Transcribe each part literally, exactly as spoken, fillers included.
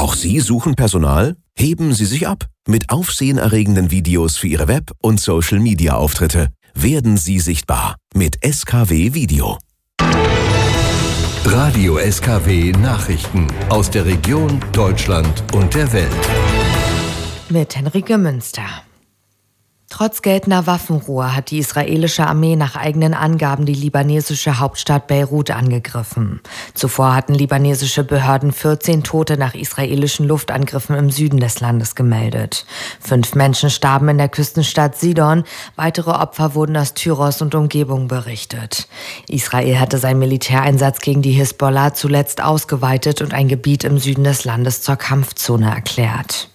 Auch Sie suchen Personal? Heben Sie sich ab mit aufsehenerregenden Videos für Ihre Web- und Social-Media-Auftritte. Werden Sie sichtbar mit S K W Video. Radio S K W Nachrichten aus der Region, Deutschland und der Welt. Mit Henrike Münster. Trotz geltender Waffenruhe hat die israelische Armee nach eigenen Angaben die libanesische Hauptstadt Beirut angegriffen. Zuvor hatten libanesische Behörden vierzehn Tote nach israelischen Luftangriffen im Süden des Landes gemeldet. Fünf Menschen starben in der Küstenstadt Sidon, weitere Opfer wurden aus Tyros und Umgebung berichtet. Israel hatte seinen Militäreinsatz gegen die Hisbollah zuletzt ausgeweitet und ein Gebiet im Süden des Landes zur Kampfzone erklärt.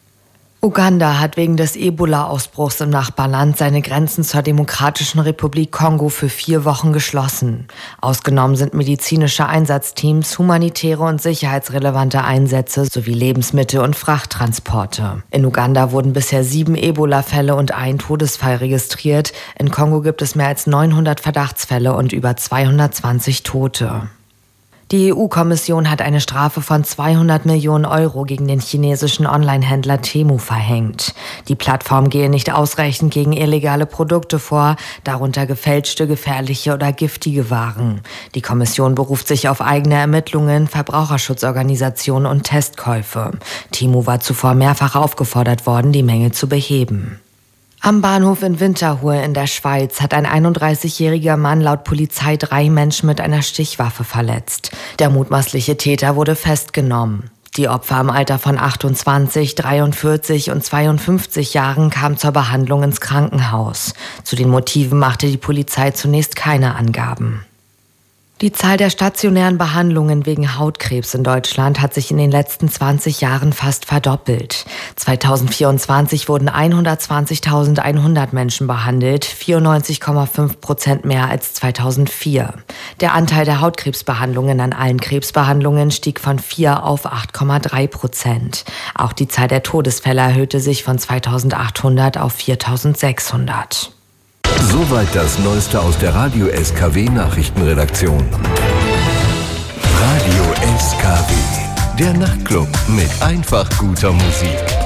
Uganda hat wegen des Ebola-Ausbruchs im Nachbarland seine Grenzen zur Demokratischen Republik Kongo für vier Wochen geschlossen. Ausgenommen sind medizinische Einsatzteams, humanitäre und sicherheitsrelevante Einsätze sowie Lebensmittel- und Frachttransporte. In Uganda wurden bisher sieben Ebola-Fälle und ein Todesfall registriert. In Kongo gibt es mehr als neunhundert Verdachtsfälle und über zweihundertzwanzig Tote. Die E U-Kommission hat eine Strafe von zweihundert Millionen Euro gegen den chinesischen Online-Händler Temu verhängt. Die Plattform gehe nicht ausreichend gegen illegale Produkte vor, darunter gefälschte, gefährliche oder giftige Waren. Die Kommission beruft sich auf eigene Ermittlungen, Verbraucherschutzorganisationen und Testkäufe. Temu war zuvor mehrfach aufgefordert worden, die Mängel zu beheben. Am Bahnhof in Winterthur in der Schweiz hat ein einunddreißigjähriger Mann laut Polizei drei Menschen mit einer Stichwaffe verletzt. Der mutmaßliche Täter wurde festgenommen. Die Opfer im Alter von achtundzwanzig, dreiundvierzig und zweiundfünfzig Jahren kamen zur Behandlung ins Krankenhaus. Zu den Motiven machte die Polizei zunächst keine Angaben. Die Zahl der stationären Behandlungen wegen Hautkrebs in Deutschland hat sich in den letzten zwanzig Jahren fast verdoppelt. zweitausendvierundzwanzig wurden hundertzwanzigtausendeinhundert Menschen behandelt, vierundneunzig Komma fünf Prozent mehr als zweitausendvier. Der Anteil der Hautkrebsbehandlungen an allen Krebsbehandlungen stieg von vier auf acht Komma drei Prozent. Auch die Zahl der Todesfälle erhöhte sich von zweitausendachthundert auf viertausendsechshundert. Soweit das Neueste aus der Radio S K W Nachrichtenredaktion. Radio S K W, der Nachtclub mit einfach guter Musik.